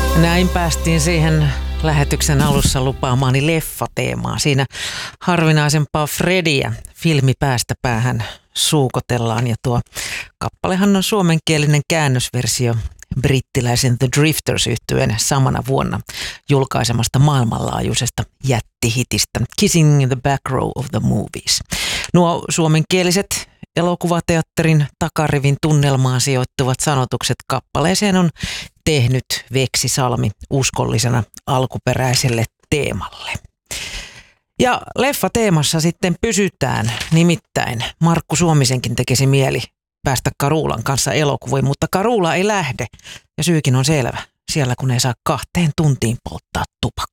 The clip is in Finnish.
Näin päästiin siihen lähetyksen alussa lupaamaani leffateemaan. Siinä harvinaisempaa Frediä filmipäästä päähän suukotellaan ja tuo kappalehan on suomenkielinen käännösversio brittiläisen The Drifters-yhtyeen samana vuonna julkaisemasta maailmanlaajuisesta jättihitistä Kissing the Back Row of the Movies. Nuo suomenkieliset elokuvateatterin takarivin tunnelmaan sijoittuvat sanotukset kappaleeseen on tehnyt Veksi Salmi uskollisena alkuperäiselle teemalle. Ja leffateemassa sitten pysytään, nimittäin Markku Suomisenkin tekisi mieli päästä Carulan kanssa elokuviin, mutta Carula ei lähde ja syykin on selvä, siellä kun ei saa 2 tuntiin polttaa tupakkaa.